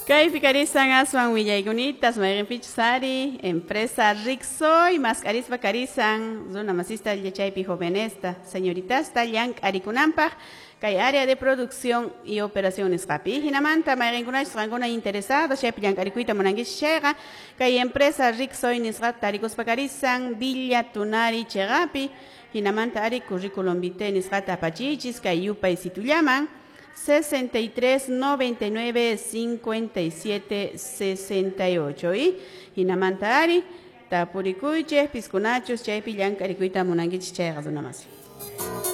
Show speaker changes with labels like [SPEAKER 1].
[SPEAKER 1] Kay Picarisan Aswan Villaygunitas, Mayrin Pichusari, empresa Rixoy, Mascarispa Carisan, zona masista Yachaypi Jovenesta, señoritas Talyank Aricunampaj, Kay área de producción y operaciones Rapi, Hinamanta, Mayrin Gunash, Rangona interesada, Shepian Caricuita Monanguis Chega, Kay empresa Rixoy Nisrat Taricuspa Carisan, Villa Tunari Cherapi, Hinamanta Ari Curriculum Vite Nisrat Apachichis, Kay Yupa y Situyaman, 63 99 57 68 y Hinamantari Tapuricuche Piscunachos Chaypi Yankarikuita Munanguich Chegas una más.